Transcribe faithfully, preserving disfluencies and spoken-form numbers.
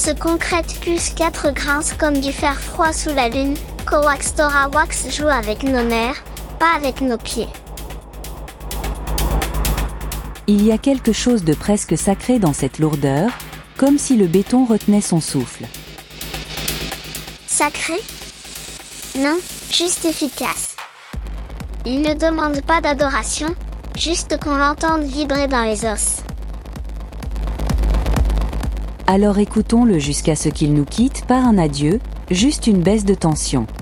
Ce concrète plus quatre grince comme du fer froid sous la lune. Coax Torawax joue avec nos nerfs, pas avec nos pieds. Il y a quelque chose de presque sacré dans cette lourdeur, comme si le béton retenait son souffle. Sacré? Non, juste efficace. Il ne demande pas d'adoration, juste qu'on l'entende vibrer dans les os. Alors écoutons-le jusqu'à ce qu'il nous quitte par un adieu, juste une baisse de tension.